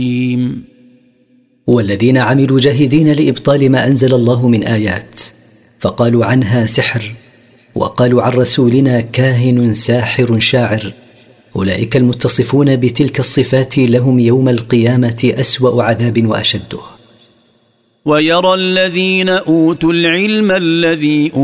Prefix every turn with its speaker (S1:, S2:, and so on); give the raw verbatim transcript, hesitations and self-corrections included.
S1: والذين عملوا جاهدين لإبطال ما أنزل الله من آيات فقالوا عنها سحر وقالوا عن رسولنا كاهن ساحر شاعر، أولئك المتصفون بتلك الصفات لهم يوم القيامة أسوأ عذاب وأشده.
S2: ويرى الذين أوتوا العلم الذي